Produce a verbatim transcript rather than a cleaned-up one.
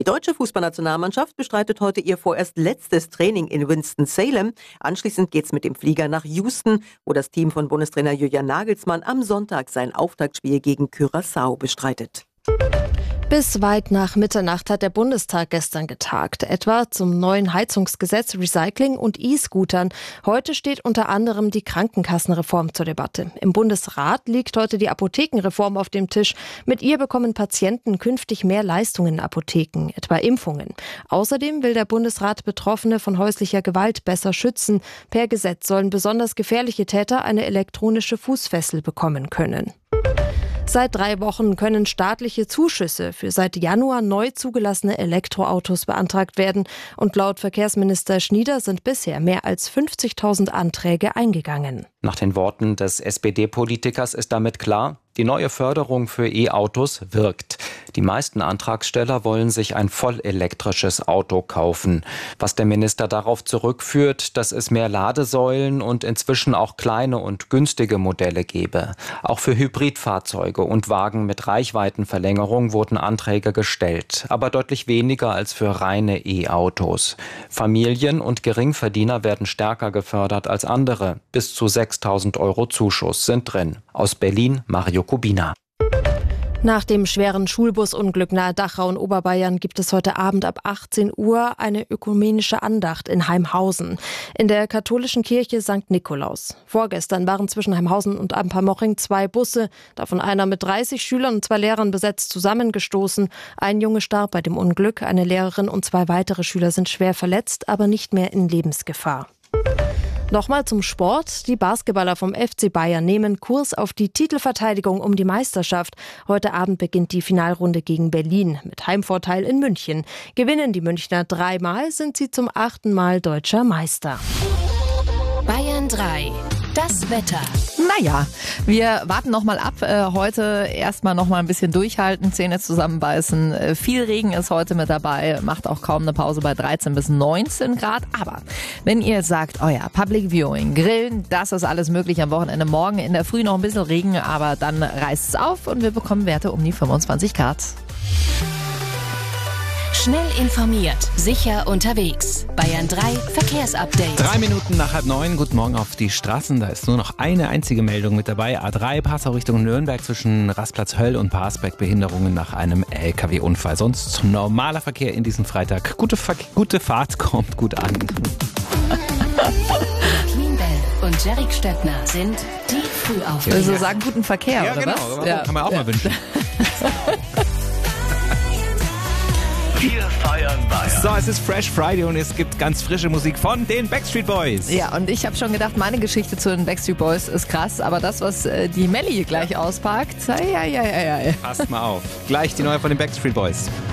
Die deutsche Fußballnationalmannschaft bestreitet heute ihr vorerst letztes Training in Winston-Salem. Anschließend geht's mit dem Flieger nach Houston, wo das Team von Bundestrainer Julian Nagelsmann am Sonntag sein Auftaktspiel gegen Curaçao bestreitet. Bis weit nach Mitternacht hat der Bundestag gestern getagt, etwa zum neuen Heizungsgesetz, Recycling und E-Scootern. Heute steht unter anderem die Krankenkassenreform zur Debatte. Im Bundesrat liegt heute die Apothekenreform auf dem Tisch. Mit ihr bekommen Patienten künftig mehr Leistungen in Apotheken, etwa Impfungen. Außerdem will der Bundesrat Betroffene von häuslicher Gewalt besser schützen. Per Gesetz sollen besonders gefährliche Täter eine elektronische Fußfessel bekommen können. Seit drei Wochen können staatliche Zuschüsse für seit Januar neu zugelassene Elektroautos beantragt werden. Und laut Verkehrsminister Schnieder sind bisher mehr als fünfzigtausend Anträge eingegangen. Nach den Worten des S P D-Politikers ist damit klar, die neue Förderung für E-Autos wirkt. Die meisten Antragsteller wollen sich ein vollelektrisches Auto kaufen. Was der Minister darauf zurückführt, dass es mehr Ladesäulen und inzwischen auch kleine und günstige Modelle gebe. Auch für Hybridfahrzeuge und Wagen mit Reichweitenverlängerung wurden Anträge gestellt, aber deutlich weniger als für reine E-Autos. Familien und Geringverdiener werden stärker gefördert als andere. Bis zu sechstausend Euro Zuschuss sind drin. Aus Berlin, Mario Kubina. Nach dem schweren Schulbusunglück nahe Dachau in Oberbayern gibt es heute Abend ab achtzehn Uhr eine ökumenische Andacht in Heimhausen in der katholischen Kirche Sankt Nikolaus. Vorgestern waren zwischen Heimhausen und Ampermoching zwei Busse, davon einer mit dreißig Schülern und zwei Lehrern besetzt, zusammengestoßen. Ein Junge starb bei dem Unglück, eine Lehrerin und zwei weitere Schüler sind schwer verletzt, aber nicht mehr in Lebensgefahr. Nochmal zum Sport. Die Basketballer vom F C Bayern nehmen Kurs auf die Titelverteidigung um die Meisterschaft. Heute Abend beginnt die Finalrunde gegen Berlin mit Heimvorteil in München. Gewinnen die Münchner dreimal, sind sie zum achten Mal deutscher Meister. Bayern drei. Das Wetter. Naja, wir warten noch mal ab. Äh, heute erstmal noch mal ein bisschen durchhalten, Zähne zusammenbeißen. Äh, viel Regen ist heute mit dabei, macht auch kaum eine Pause bei dreizehn bis neunzehn Grad. Aber wenn ihr sagt, oh ja, Public Viewing, Grillen, das ist alles möglich am Wochenende. Morgen in der Früh noch ein bisschen Regen, aber dann reißt es auf und wir bekommen Werte um die fünfundzwanzig Grad. Schnell informiert, sicher unterwegs. Bayern drei Verkehrsupdate. Drei Minuten nach halb neun. Guten Morgen auf die Straßen. Da ist nur noch eine einzige Meldung mit dabei. A drei, Passau Richtung Nürnberg zwischen Rastplatz Höll und Parsbeck. Behinderungen nach einem L K W-Unfall. Sonst normaler Verkehr in diesem Freitag. Gute, Ver- gute Fahrt, kommt gut an. Queen Bell und Jarek Stöckner sind die Frühaufsteher. Also sagen guten Verkehr, Ja, oder genau. was? Aber Ja. kann man auch Ja. mal wünschen. Wir feiern Bayern. So, es ist Fresh Friday und es gibt ganz frische Musik von den Backstreet Boys. Ja, und ich habe schon gedacht, meine Geschichte zu den Backstreet Boys ist krass, aber das, was äh, die Melli gleich auspackt, ei, ei, ei, ei, ei. Passt mal auf. Gleich die neue von den Backstreet Boys.